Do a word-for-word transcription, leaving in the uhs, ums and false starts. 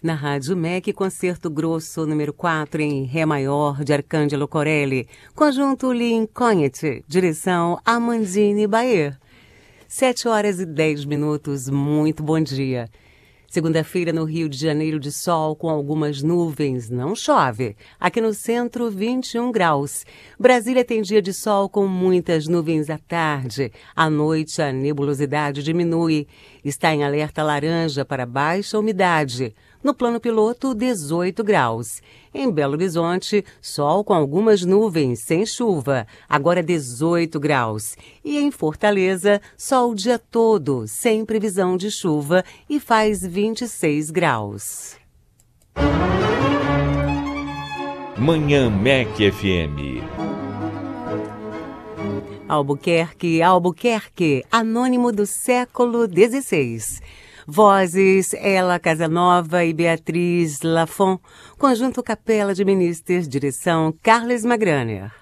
Na Rádio M E C, Concerto Grosso número quatro em Ré maior de Arcângelo Corelli, conjunto Lincognete, direção Amandine Baer. Sete horas e dez minutos, muito bom dia. Segunda-feira no Rio de Janeiro de sol com algumas nuvens, não chove. Aqui no centro, vinte e um graus. Brasília tem dia de sol com muitas nuvens à tarde. À noite, a nebulosidade diminui. Está em alerta laranja para baixa umidade. No plano piloto, dezoito graus. Em Belo Horizonte, sol com algumas nuvens, sem chuva. Agora dezoito graus. E em Fortaleza, sol o dia todo, sem previsão de chuva e faz vinte e seis graus. Manhã M E C F M. Albuquerque, Albuquerque, anônimo do século dezesseis. Vozes Ela Casanova e Beatriz Lafon, conjunto Capela de Ministers, direção Carles Magraner.